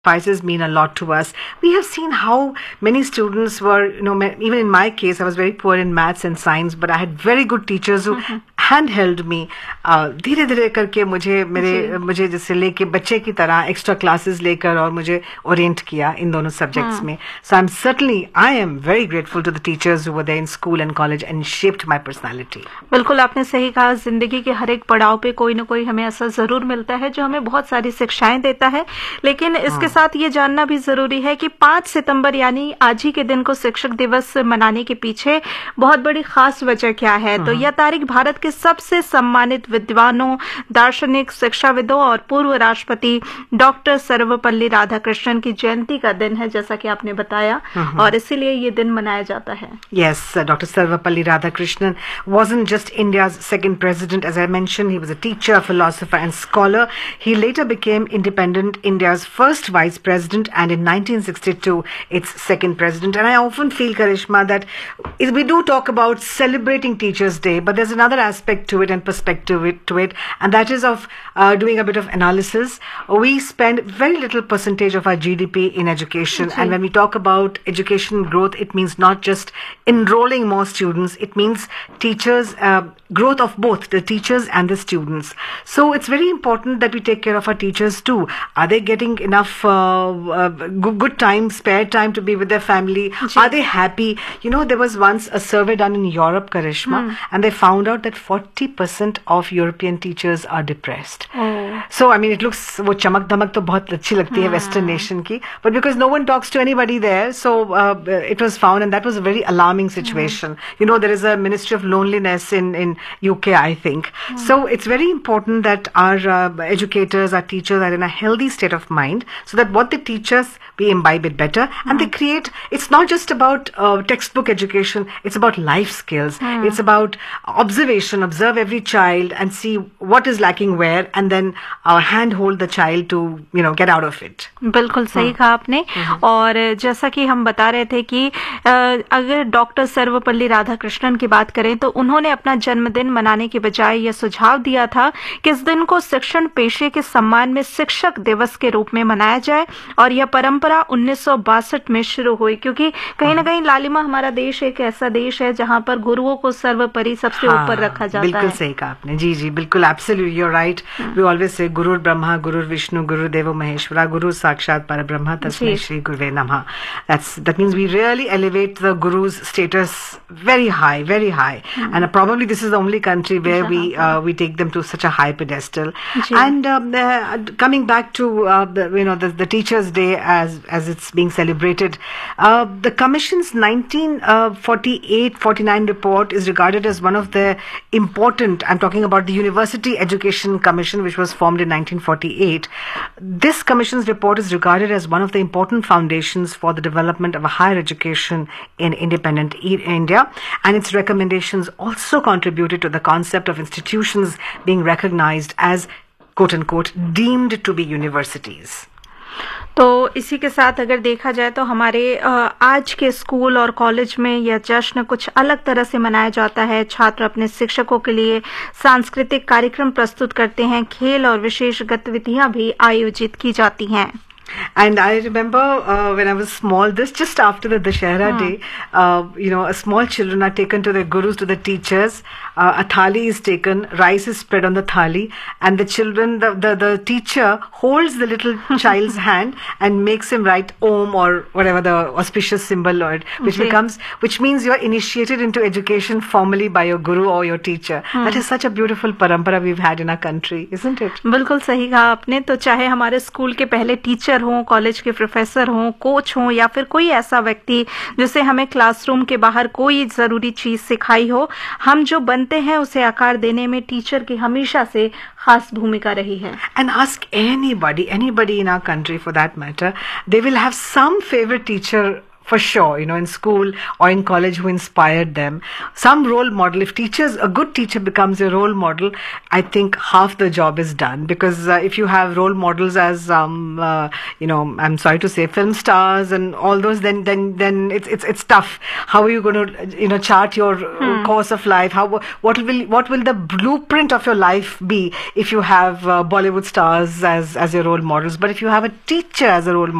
sacrifices mean a lot to us. We have seen how many students were, even in my case, I was very poor in maths and science, but I had very good teachers who handheld me. धीरे धीरे करके मुझे जैसे लेके बच्चे की तरह extra classes लेकर और मुझे ओरिएंट किया इन दोनों सब्जेक्ट्स में. So I am very grateful to the teachers who were there in school and college and shaped my personality. बिल्कुल आपने सही कहा. जिंदगी के हर एक पड़ाव पे कोई ना कोई हमें ऐसा जरूर मिलता है जो हमें बहुत सारी शिक्षाएं देता है. लेकिन इसके साथ ये जानना भी जरूरी है कि 5 सितंबर यानी आज ही के दिन को शिक्षक दिवस मनाने के पीछे बहुत बड़ी खास वजह क्या है. तो यह तारीख भारत के सबसे सम्मानित विद्वानों, दार्शनिक, शिक्षाविदों और पूर्व राष्ट्रपति डॉक्टर सर्वपल्ली राधाकृष्णन की जयंती का दिन है, जैसा कि आपने बताया, और इसीलिए ये दिन मनाया जाता है. Yes, Dr. Sarvapalli Radhakrishnan wasn't just India's second president, as I mentioned. He was a teacher, philosopher, and scholar. He later became independent India's first vice president, and in 1962, its second president. And I often feel, Karishma, that we do talk about celebrating Teachers' Day, but there's another aspect to it and perspective to it, and that is of doing a bit of analysis. We spend very little percentage of our GDP in education, and when we talk about education growth, it means not just enrolling more students, it means teachers, growth of both the teachers and the students. So it's very important that we take care of our teachers too. Are they getting enough good time, spare time to be with their family? Are they happy? There was once a survey done in Europe, Karishma, and they found out that 40% of European teachers are depressed. So I mean, it looks वो चमक धमक तो बहुत अच्छी लगती है Western nation की, but because no one talks to anybody there, so it was found, and that was a very alarming situation. There is a Ministry of Loneliness in UK, I think. So it's very important that our educators, our teachers are in a healthy state of mind, so that what they teach us, we imbibe it better, and they create. It's not just about textbook education. It's about life skills. It's about observation. Observe every child and see what is lacking where, and then handhold the child to get out of it. बिल्कुल सही कहा आपने. और जैसा कि हम बता रहे थे कि अगर डॉक्टर सर्वपल्ली राधाकृष्णन की बात करें तो उन्होंने अपना जन्मदिन मनाने के बजाय यह सुझाव दिया था कि इस दिन को शिक्षण पेशे के सम्मान में शिक्षक दिवस के रूप में मनाया जाए, और यह परंपरा 1962 में शुरू हुई, क्योंकि कहीं ना कहीं लालिमा हमारा देश एक ऐसा देश है जहां पर गुरुओं को सर्वोपरि सबसे ऊपर रखा जाता है. बिल्कुल सही कहा आपने. जी बिल्कुल, absolutely you are right. We always say गुरुर ब्रह्मा, गुरुर विष्णु, गुरुदेवो महेश्वरा, गुरु साक्षात परब्रह्म, तस्मै श्री गुरुवे नमः. That means we really elevate the guru's status very high, very high. And probably this is the only country where we take them to such a high pedestal. And coming back to the Teachers' Day as it's being celebrated, the Commission's 1948-49 report is regarded as one of the important. I'm talking about the University Education Commission, which was formed in 1948. This Commission's report is regarded as one of the important foundations for the development of a higher education in independent India, and its recommendations also contributed to the concept of institutions being recognized as quote-unquote deemed to be universities. तो इसी के साथ अगर देखा जाए तो हमारे आज के स्कूल और कॉलेज में यह जश्न कुछ अलग तरह से मनाया जाता है. छात्र अपने शिक्षकों के लिए सांस्कृतिक कार्यक्रम प्रस्तुत करते हैं, खेल और विशेष गतिविधियां भी आयोजित की जाती हैं. And I remember when I was small, just after the Dashera day, small children are taken to their gurus, to the teachers. A thali is taken, rice is spread on the thali, and the children, the teacher holds the little child's hand and makes him write Om or whatever the auspicious symbol, or which means you are initiated into education formally by your guru or your teacher. That is such a beautiful parampara we've had in our country, isn't it? बिल्कुल सही कहा आपने. तो चाहे हमारे school के पहले teacher हों, कॉलेज के प्रोफेसर हों, कोच हों, या फिर कोई ऐसा व्यक्ति जिसे हमें क्लासरूम के बाहर कोई जरूरी चीज सिखाई हो, हम जो बनते हैं उसे आकार देने में टीचर की हमेशा से खास भूमिका रही है. And ask anybody in our country for that matter, they will have some favorite teacher for sure, in school or in college who inspired them. Some role model, if a good teacher becomes a role model, I think half the job is done. Because if you have role models as, I'm sorry to say, film stars and all those, then it's tough. How are you going to, chart your course of life? What will the blueprint of your life be if you have Bollywood stars as your role models? But if you have a teacher as a role model,